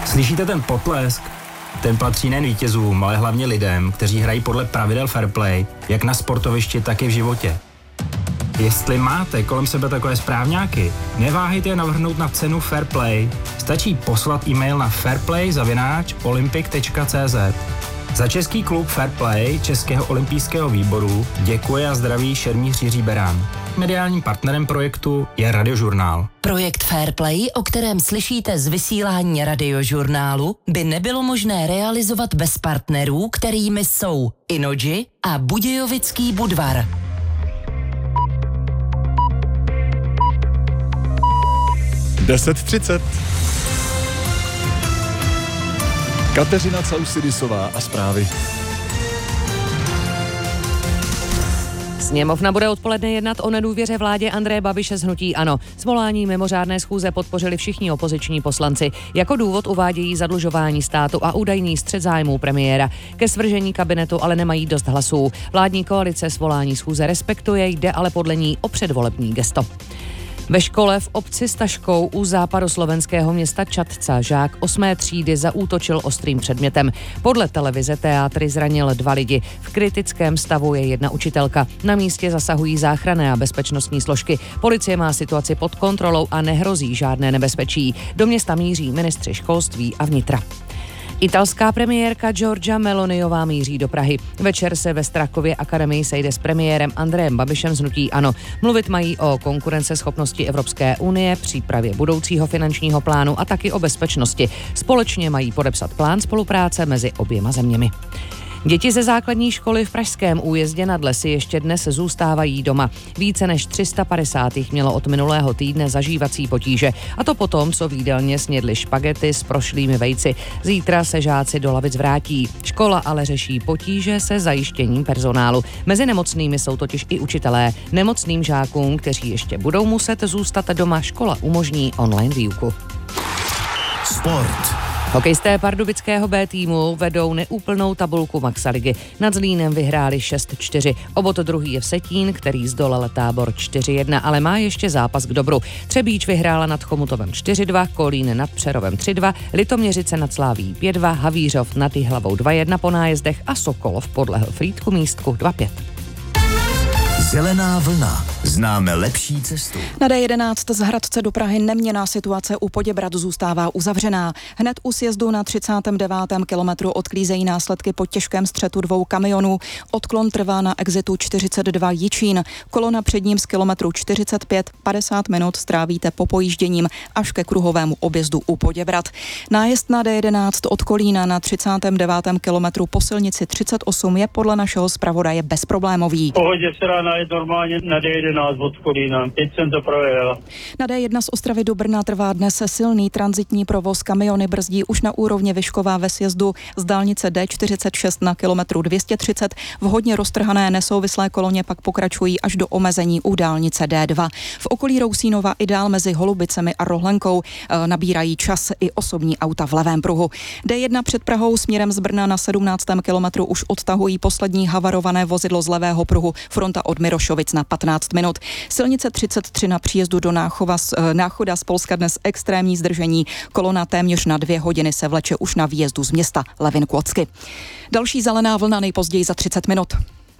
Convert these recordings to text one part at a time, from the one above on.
Slyšíte ten potlesk? Ten patří nejen vítězům, ale hlavně lidem, kteří hrají podle pravidel fair play, jak na sportovišti, tak i v životě. Jestli máte kolem sebe takové správňáky, neváhejte je navrhnout na cenu Fair Play. Stačí poslat e-mail na fairplay@olympic.cz. Za český klub Fair Play Českého olympijského výboru děkuje a zdraví šermíř Jiří Berán. Mediálním partnerem projektu je Radiožurnál. Projekt Fair Play, o kterém slyšíte z vysílání Radiožurnálu, by nebylo možné realizovat bez partnerů, kterými jsou Innogy a Budějovický Budvar. (10:30) Kateřina Causidisová a zprávy. Sněmovna bude odpoledne jednat o nedůvěře vládě Andreje Babiše z hnutí ANO. Svolání mimořádné schůze podpořili všichni opoziční poslanci. Jako důvod uvádějí zadlužování státu a údajný střet zájmů premiéra. Ke svržení kabinetu ale nemají dost hlasů. Vládní koalice svolání schůze respektuje, jde ale podle ní o předvolební gesto. Ve škole v obci Staškou u západoslovenského města Čadca žák 8. třídy zaútočil ostrým předmětem. Podle televize Teátry zranil 2 lidi. V kritickém stavu je 1 učitelka. Na místě zasahují záchranné a bezpečnostní složky. Policie má situaci pod kontrolou a nehrozí žádné nebezpečí. Do města míří ministři školství a vnitra. Italská premiérka Giorgia Meloniová míří do Prahy. Večer se ve Strakově akademii sejde s premiérem Andrejem Babišem z hnutí ANO. Mluvit mají o konkurenceschopnosti Evropské unie, přípravě budoucího finančního plánu a taky o bezpečnosti. Společně mají podepsat plán spolupráce mezi oběma zeměmi. Děti ze základní školy v pražském Újezdě nad Lesy ještě dnes zůstávají doma. Více než 350 jich mělo od minulého týdne zažívací potíže. A to potom, co v jídelně snědli špagety s prošlými vejci. Zítra se žáci do lavic vrátí. Škola ale řeší potíže se zajištěním personálu. Mezi nemocnými jsou totiž i učitelé. Nemocným žákům, kteří ještě budou muset zůstat doma, škola umožní online výuku. Sport. Hokejisté pardubického B týmu vedou neúplnou tabulku Maxaligy. Nad Zlínem vyhráli 6-4. O bod druhý je Vsetín, který zdolal Tábor 4-1, ale má ještě zápas k dobru. Třebíč vyhrála nad Chomutovem 4-2, Kolín nad Přerovem 3-2, Litoměřice nad Sláví 5-2, Havířov nad Jihlavou 2-1 po nájezdech a Sokolov podlehl Frýdku Místku 2-5. Zelená vlna. Známe lepší cestu. Na D11 z Hradce do Prahy neměnná situace u Poděbrad zůstává uzavřená. Hned u sjezdu na 39. kilometru odklízejí následky po těžkém střetu 2 kamionů. Odklon trvá na exitu 42 Jičín. Kolona před ním z kilometru 45 50 minut strávíte po pojížděním až ke kruhovému objezdu u Poděbrad. Nájezd na D11 od Kolína na 39. kilometru po silnici 38 je podle našeho zpravodaje bezproblémový. V pohodě se dá najet normálně na D11 od Kolína. Teď jsem to projel. Na D1 z Ostravy do Brna trvá dnes silný tranzitní provoz. Kamiony brzdí už na úrovni Vyšková ve sjezdu z dálnice D46 na kilometru 230. V hodně roztrhané nesouvislé koloně pak pokračují až do omezení u dálnice D2. V okolí Rousínova i dál mezi Holubicemi a Rohlenkou nabírají čas i osobní auta v levém pruhu. D1 před Prahou směrem z Brna na 17. kilometru už odtahují poslední havarované vozidlo z levého pruhu. Fronta od Mirošovic na 15 minut. Silnice 33 na příjezdu do Náchoda z Polska dnes extrémní zdržení. Kolona téměř na 2 hodiny se vleče už na výjezdu z města Levin-Klocky. Další zelená vlna nejpozději za 30 minut.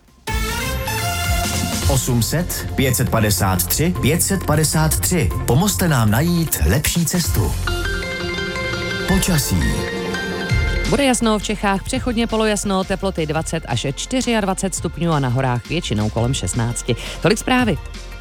800 553 553. Pomozte nám najít lepší cestu. Počasí. Bude jasno v Čechách, přechodně polojasno, teploty 20 až 24 stupňů a na horách většinou kolem 16. Tolik zprávy.